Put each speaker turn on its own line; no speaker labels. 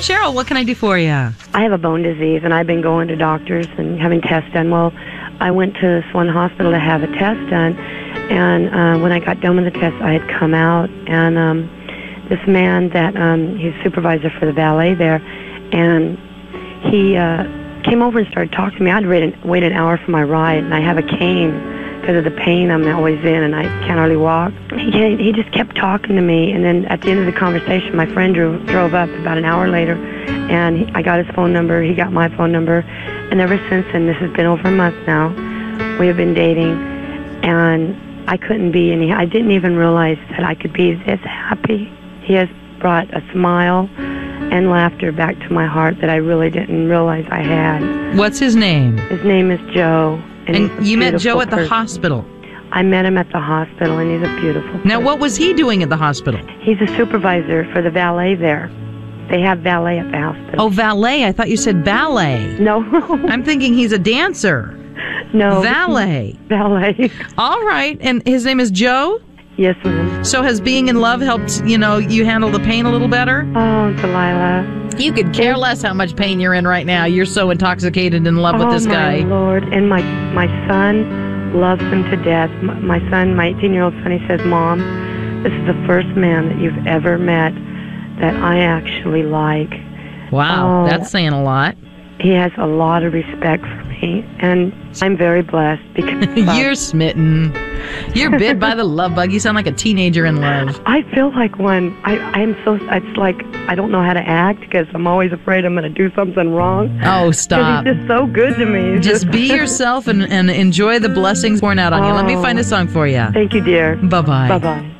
Cheryl, what can I do for you?
I have a bone disease, and I've been going to doctors and having tests done. Well, I went to this one hospital to have a test done, and when I got done with the test, I had come out, and this man that he's supervisor for the valet there, and he came over and started talking to me. I'd wait an hour for my ride, and I have a cane because of the pain I'm always in, and I can't hardly walk. He just kept talking to me, and then at the end of the conversation, my friend drove up about an hour later, and I got his phone number, he got my phone number, and ever since then, this has been over a month now, we have been dating, and I couldn't be I didn't even realize that I could be this happy. He has brought a smile and laughter back to my heart that I really didn't realize I had.
What's his name?
His name is Joe.
And you met Joe at the hospital?
I met him at the hospital, and he's a beautiful person.
Now, what was he doing at the hospital?
He's a supervisor for the valet there. They have valet at the hospital.
Oh, valet. I thought you said ballet.
No.
I'm thinking he's a dancer.
No.
Valet.
Valet.
All right. And his name is Joe?
Yes, ma'am.
So has being in love helped, you handle the pain a little better?
Oh, Delilah.
You could care less how much pain you're in right now. You're so intoxicated in love with this guy.
Oh, my Lord. And my son loves him to death. My son, my 18-year-old son, he says, Mom, this is the first man that you've ever met that I actually like.
Wow, that's saying a lot.
He has a lot of respect for me, and I'm very blessed because
you're smitten. You're bit by the love bug. You sound like a teenager in love.
I feel like one. It's like I don't know how to act because I'm always afraid I'm going to do something wrong.
Oh, stop.
He's just so good to me.
Just be yourself and enjoy the blessings pouring out on you. Let me find a song for you.
Thank you, dear.
Bye-bye.
Bye-bye.